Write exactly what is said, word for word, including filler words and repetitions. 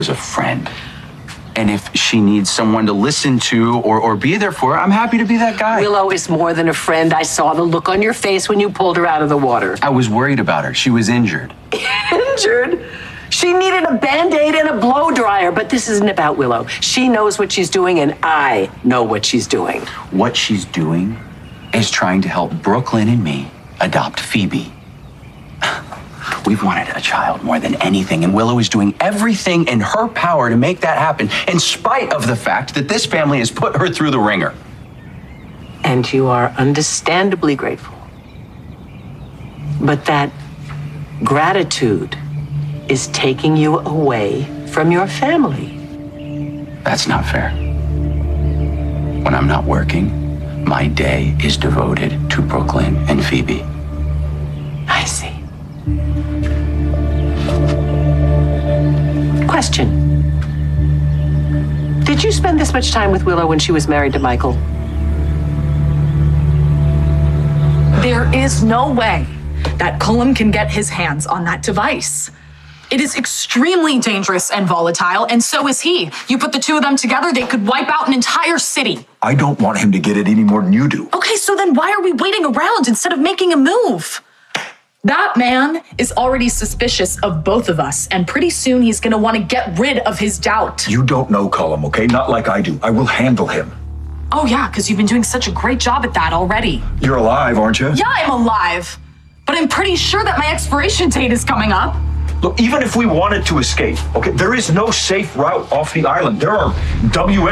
as a friend. And if she needs someone to listen to or, or be there for her, I'm happy to be that guy. Willow is more than a friend. I saw the look on your face when you pulled her out of the water. I was worried about her. She was injured. Injured? She needed a Band-Aid and a blow dryer, but this isn't about Willow. She knows what she's doing, and I know what she's doing. What she's doing is trying to help Brooklyn and me adopt Phoebe. We've wanted a child more than anything, and Willow is doing everything in her power to make that happen, in spite of the fact that this family has put her through the ringer. And you are understandably grateful. But that gratitude is taking you away from your family. That's not fair. When I'm not working, my day is devoted to Brooklyn and Phoebe. I see. Question. Did you spend this much time with Willow when she was married to Michael? There is no way that Cullum can get his hands on that device. It is extremely dangerous and volatile, and so is he. You put the two of them together, they could wipe out an entire city. I don't want him to get it any more than you do. Okay, so then why are we waiting around instead of making a move? That man is already suspicious of both of us, and pretty soon he's gonna want to get rid of his doubt. You don't know Cullum, okay? Not like I do. I will handle him. Oh yeah, because you've been doing such a great job at that already. You're alive, aren't you? Yeah, I'm alive. But I'm pretty sure that my expiration date is coming up. Look, even if we wanted to escape, okay, there is no safe route off the island. There are W